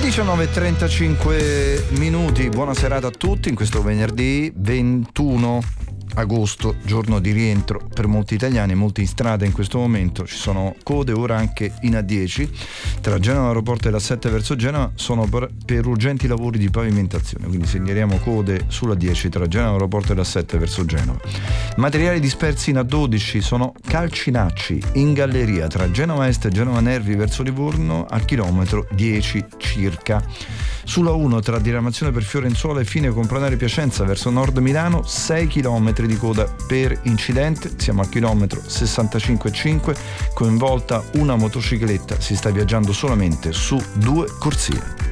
19:35, buona serata a tutti in questo venerdì 21 agosto, giorno di rientro per molti italiani, molti in strada in questo momento. Ci sono code ora anche in A10 tra Genova Aeroporto e la 7 verso Genova, sono per urgenti lavori di pavimentazione, quindi segnaliamo code sulla 10 tra Genova Aeroporto e la 7 verso Genova. Materiali dispersi in A12 sono calcinacci in galleria tra Genova Est e Genova Nervi verso Livorno a chilometro 10 circa. Sulla 1 tra diramazione per Fiorenzuola e fine Compronari Piacenza verso nord Milano 6 km di coda per incidente, siamo al chilometro 65,5, coinvolta una motocicletta, si sta viaggiando solamente su 2 corsie.